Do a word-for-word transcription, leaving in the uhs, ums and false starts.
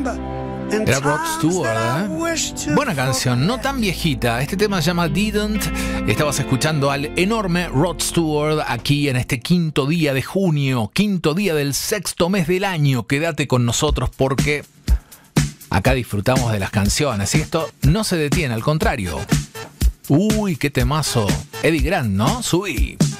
Era Rod Stewart, ¿eh? Buena canción, no tan viejita. Este tema se llama Didn't. Estabas escuchando al enorme Rod Stewart aquí en este quinto día de junio, quinto día del sexto mes del año. Quédate con nosotros porque acá disfrutamos de las canciones y esto no se detiene, al contrario. Uy, qué temazo. Eddie Grant, ¿no? Subí.